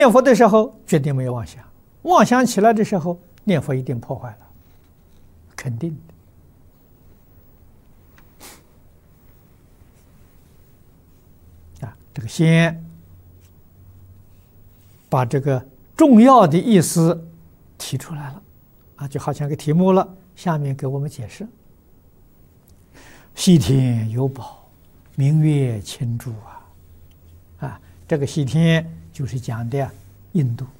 念佛的时候决定没有妄想，妄想起来的时候，念佛一定破坏了，肯定的。这个先把这个重要的意思提出来了，就好像个题目了。下面给我们解释：西天有宝，明月清珠这个西天就是讲的印度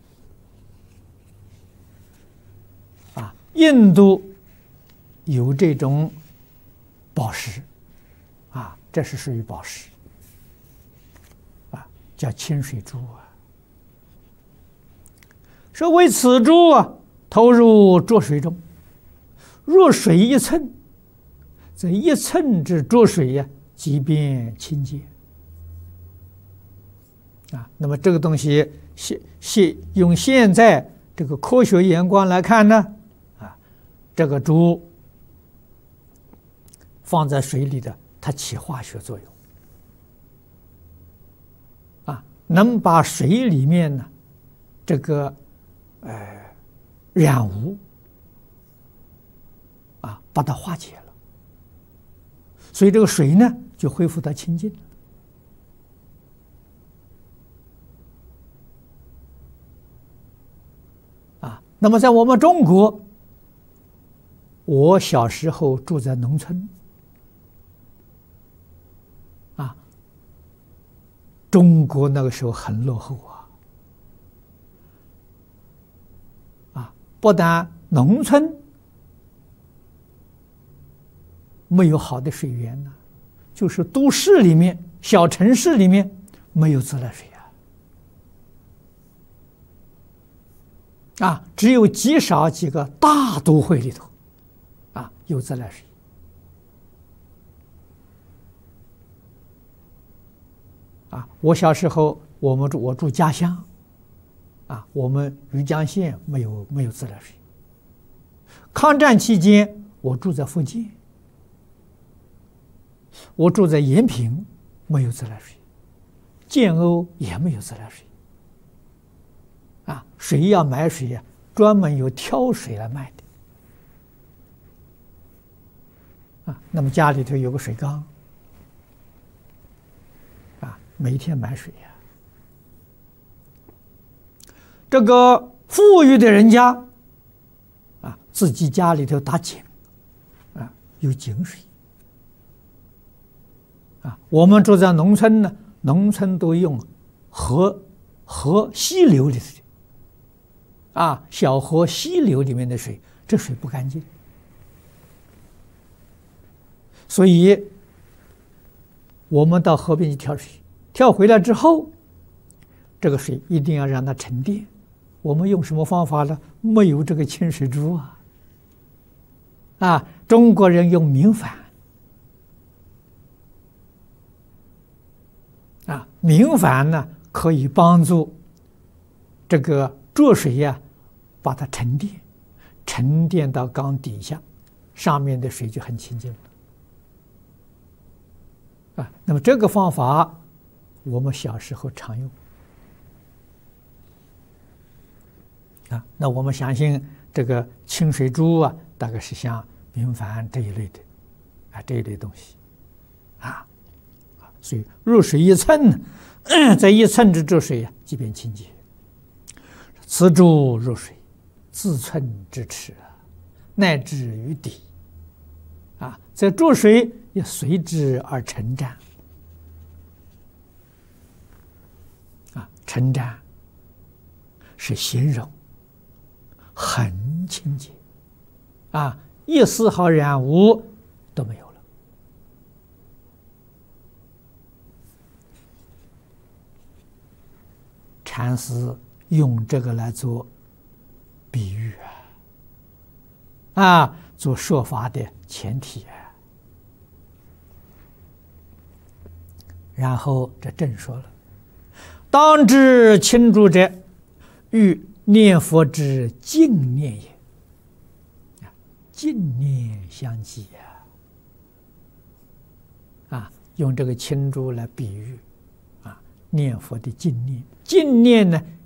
印度有这种宝石这是属于宝石叫清水珠说为此珠投入浊水中，若水一寸，这一寸之浊水即变清洁那么这个东西用现在这个科学眼光来看呢这个珠放在水里的，它起化学作用能把水里面呢这个染污把它化解了，所以这个水呢就恢复到清净那么在我们中国，我小时候住在农村中国那个时候很落后不但农村没有好的水源就是都市里面、小城市里面没有自来水只有极少几个大都会里头有自来水我小时候我住家乡我们余江县没有自来水。抗战期间我住在福建，我住在延平，没有自来水，建瓯也没有自来水水要买水专门有挑水来卖的那么家里头有个水缸每天买水这个富裕的人家自己家里头打井有井水我们住在农村呢，农村都用河溪流里的小河溪流里面的水，这水不干净，所以我们到河边去挑水，挑回来之后，这个水一定要让它沉淀。我们用什么方法呢？没有这个清水珠中国人用明矾明矾呢可以帮助这个浊水把它沉淀到缸底下，上面的水就很清净了那么这个方法我们小时候常用那我们相信这个清水珠大概是像明矾这一类的这一类东西所以入水一寸在一寸之浊水即变清洁。此珠入水自寸之尺乃至于底这浊水也随之而沉沾沉沾是形容很清洁一丝毫染污都没有了。禅师用这个来做比喻做说法的前提然后这正说了：当知清珠者，与念佛之净念也。净念相继用这个清珠来比喻念佛的净念， 净念呢，